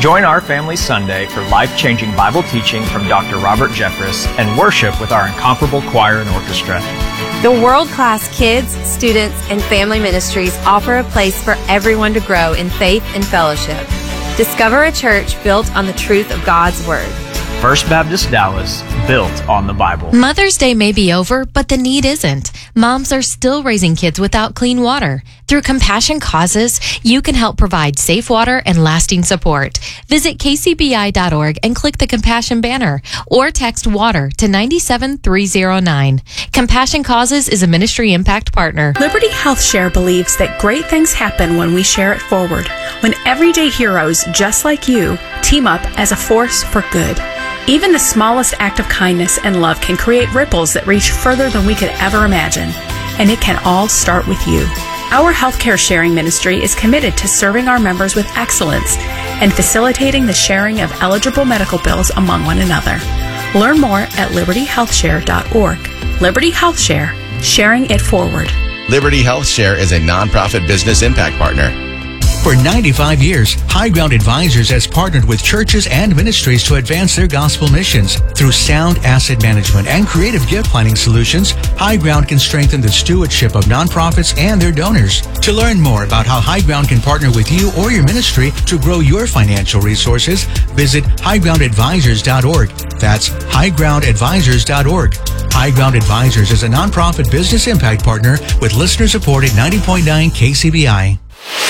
Join our family Sunday for life-changing Bible teaching from Dr. Robert Jeffress and worship with our incomparable choir and orchestra. The world-class kids, students, and family ministries offer a place for everyone to grow in faith and fellowship. Discover a church built on the truth of God's Word. First Baptist Dallas, built on the Bible. Mother's Day may be over, but the need isn't. Moms are still raising kids without clean water. Through Compassion Causes, you can help provide safe water and lasting support. Visit kcbi.org and click the Compassion banner, or text WATER to 97309. Compassion Causes is a ministry impact partner. Liberty Health Share believes that great things happen when we share it forward, when everyday heroes just like you team up as a force for good. Even the smallest act of kindness and love can create ripples that reach further than we could ever imagine. And it can all start with you. Our healthcare sharing ministry is committed to serving our members with excellence and facilitating the sharing of eligible medical bills among one another. Learn more at libertyhealthshare.org. Liberty Health Share, sharing it forward. Liberty Health Share is a nonprofit business impact partner. For 95 years, High Ground Advisors has partnered with churches and ministries to advance their gospel missions. Through sound asset management and creative gift planning solutions, High Ground can strengthen the stewardship of nonprofits and their donors. To learn more about how High Ground can partner with you or your ministry to grow your financial resources, visit highgroundadvisors.org. That's highgroundadvisors.org. High Ground Advisors is a nonprofit business impact partner with listener-supported 90.9 KCBI.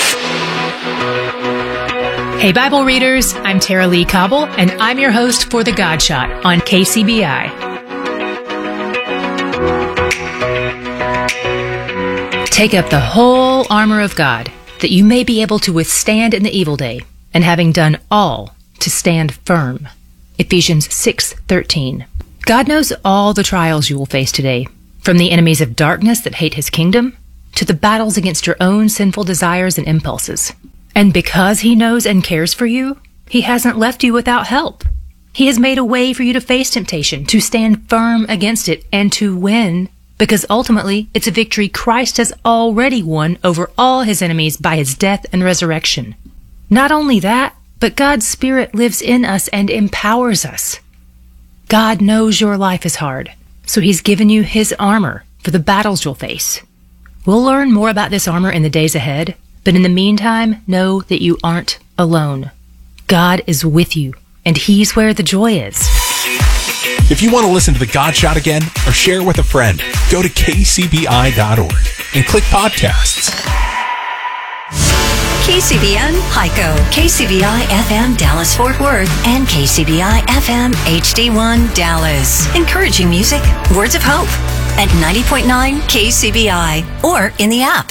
Hey Bible readers, I'm Tara Lee Cobble, and I'm your host for The God Shot on KCBI. Take up the whole armor of God, that you may be able to withstand in the evil day, and having done all, to stand firm. Ephesians 6:13. God knows all the trials you will face today, from the enemies of darkness that hate His kingdom, to the battles against your own sinful desires and impulses. And because He knows and cares for you, He hasn't left you without help. He has made a way for you to face temptation, to stand firm against it, and to win, because ultimately it's a victory Christ has already won over all His enemies by His death and resurrection. Not only that, but God's Spirit lives in us and empowers us. God knows your life is hard, so He's given you His armor for the battles you'll face. We'll learn more about this armor in the days ahead, but in the meantime, know that you aren't alone. God is with you, and He's where the joy is. If you want to listen to The God Shot again or share with a friend, go to kcbi.org and click podcasts. KCBN Hyco, KCBI FM Dallas Fort Worth, and KCBI FM HD1 Dallas. Encouraging music, words of hope at 90.9 KCBI or in the app.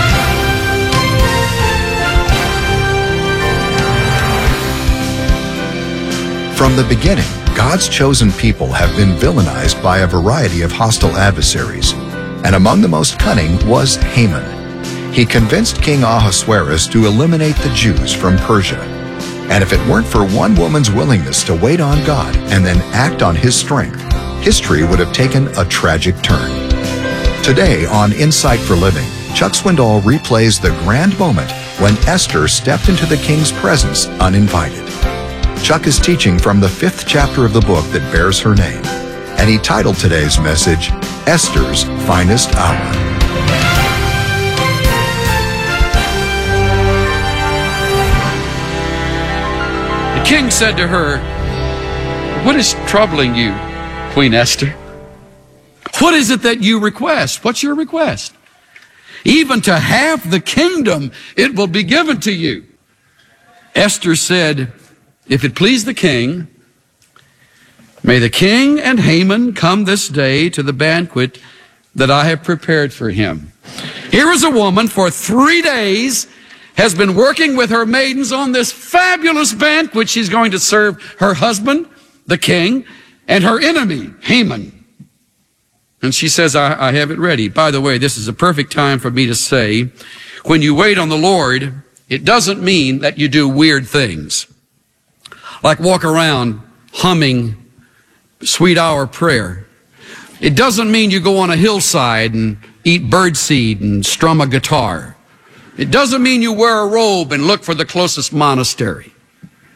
From the beginning, God's chosen people have been villainized by a variety of hostile adversaries, and among the most cunning was Haman. He convinced King Ahasuerus to eliminate the Jews from Persia. And if it weren't for one woman's willingness to wait on God and then act on His strength, history would have taken a tragic turn. Today on Insight for Living, Chuck Swindoll replays the grand moment when Esther stepped into the king's presence uninvited. Chuck is teaching from the 5th chapter of the book that bears her name, and he titled today's message, Esther's Finest Hour. The king said to her, "What is troubling you, Queen Esther? What is it that you request? What's your request? Even to half the kingdom it will be given to you." Esther said, "If it please the king, may the king and Haman come this day to the banquet that I have prepared for him. Here is a woman for 3 days has been working with her maidens on this fabulous banquet she's going to serve her husband, the king, and her enemy, Haman." And she says, I have it ready. By the way, this is a perfect time for me to say, when you wait on the Lord, it doesn't mean that you do weird things, like walk around humming sweet hour prayer. It doesn't mean you go on a hillside and eat birdseed and strum a guitar. It doesn't mean you wear a robe and look for the closest monastery.